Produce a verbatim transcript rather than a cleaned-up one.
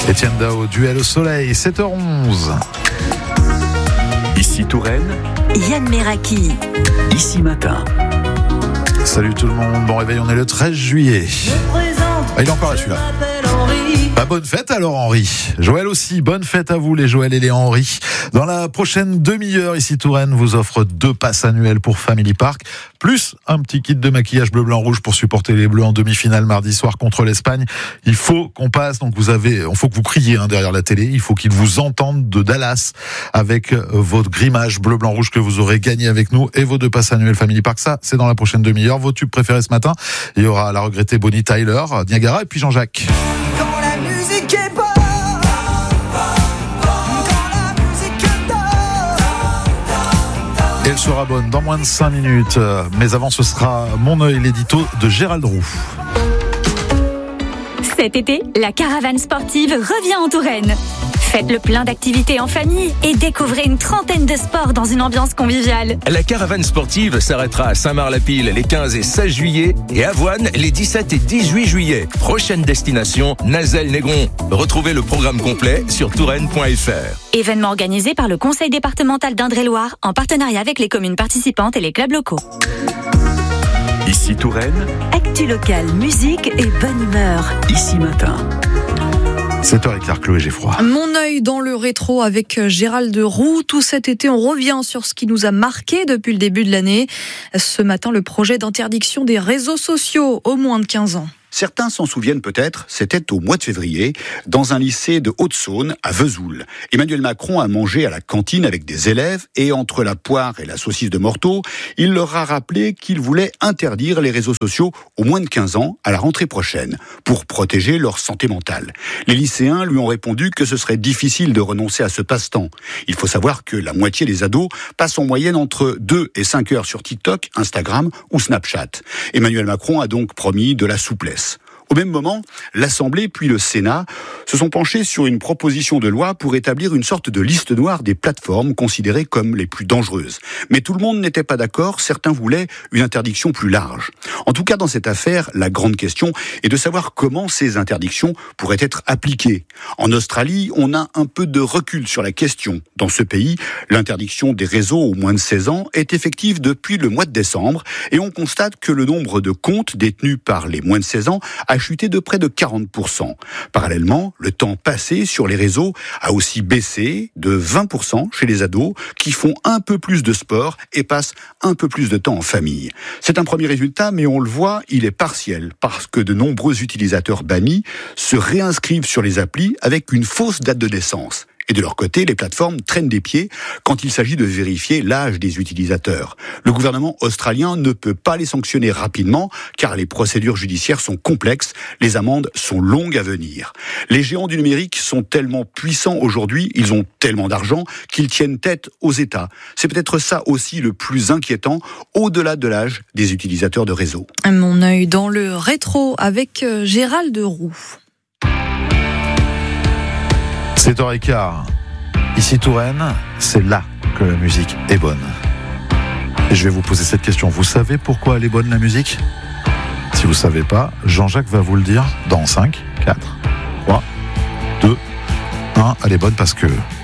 Étienne Dao, duel au soleil, sept heures onze. Ici Touraine, Yann Meraki. Ici Matin. Salut tout le monde, bon réveil, on est le treize juillet. Ah, il est encore là celui-là. Bah, bonne fête alors Henri. Joël aussi, bonne fête à vous les Joël et les Henri. Dans la prochaine demi-heure, ici Touraine vous offre deux passes annuelles pour Family Park, plus un petit kit de maquillage bleu, blanc, rouge pour supporter les Bleus en demi-finale mardi soir contre l'Espagne. Il faut qu'on passe, donc vous avez, il faut que vous criez hein, derrière la télé, il faut qu'ils vous entendent de Dallas avec votre grimage bleu, blanc, rouge que vous aurez gagné avec nous et vos deux passes annuelles Family Park. Ça, c'est dans la prochaine demi-heure. Vos tubes préférés ce matin, il y aura la regrettée Bonnie Tyler, Niagara et puis Jean-Jacques. Quand la musique est bonne, Et elle sera bonne dans moins de cinq minutes. Mais avant, ce sera Mon œil, l'édito de Gérald Roux. Cet été, la caravane sportive revient en Touraine. Faites le plein d'activités en famille et découvrez une trentaine de sports dans une ambiance conviviale. La caravane sportive s'arrêtera à Saint-Marc-la-Pile les quinze et seize juillet et Avoine les dix-sept et dix-huit juillet. Prochaine destination, Nazelles-Négron. Retrouvez le programme complet sur touraine point f r. Événement organisé par le Conseil départemental d'Indre-et-Loire en partenariat avec les communes participantes et les clubs locaux. Ici Touraine, Actu locale, musique et bonne humeur. Ici Matin. sept heures quinze, Chloé Geffroy. Mon œil dans le rétro avec Gérald Roux. Tout cet été, on revient sur ce qui nous a marqué depuis le début de l'année. Ce matin, le projet d'interdiction des réseaux sociaux aux moins de quinze ans. Certains s'en souviennent peut-être, c'était au mois de février, dans un lycée de Haute-Saône, à Vesoul. Emmanuel Macron a mangé à la cantine avec des élèves et entre la poire et la saucisse de Morteau, il leur a rappelé qu'il voulait interdire les réseaux sociaux aux moins de quinze ans à la rentrée prochaine, pour protéger leur santé mentale. Les lycéens lui ont répondu que ce serait difficile de renoncer à ce passe-temps. Il faut savoir que la moitié des ados passent en moyenne entre deux et cinq heures sur TikTok, Instagram ou Snapchat. Emmanuel Macron a donc promis de la souplesse. Au même moment, l'Assemblée puis le Sénat se sont penchés sur une proposition de loi pour établir une sorte de liste noire des plateformes considérées comme les plus dangereuses. Mais tout le monde n'était pas d'accord, certains voulaient une interdiction plus large. En tout cas, dans cette affaire, la grande question est de savoir comment ces interdictions pourraient être appliquées. En Australie, on a un peu de recul sur la question. Dans ce pays, l'interdiction des réseaux aux moins de seize ans est effective depuis le mois de décembre et on constate que le nombre de comptes détenus par les moins de seize ans a chuté de près de quarante pour cent. Parallèlement, le temps passé sur les réseaux a aussi baissé de vingt pour cent chez les ados qui font un peu plus de sport et passent un peu plus de temps en famille. C'est un premier résultat, mais on le voit, il est partiel parce que de nombreux utilisateurs bannis se réinscrivent sur les applis avec une fausse date de naissance. Et de leur côté, les plateformes traînent des pieds quand il s'agit de vérifier l'âge des utilisateurs. Le gouvernement australien ne peut pas les sanctionner rapidement car les procédures judiciaires sont complexes, les amendes sont longues à venir. Les géants du numérique sont tellement puissants aujourd'hui, ils ont tellement d'argent qu'ils tiennent tête aux États. C'est peut-être ça aussi le plus inquiétant, au-delà de l'âge des utilisateurs de réseau. Mon œil dans le rétro avec Gérald Roux. sept heures quinze, ici Touraine, c'est là que la musique est bonne. Et je vais vous poser cette question, vous savez pourquoi elle est bonne la musique ? Si vous ne savez pas, Jean-Jacques va vous le dire dans cinq, quatre, trois, deux, un, elle est bonne parce que...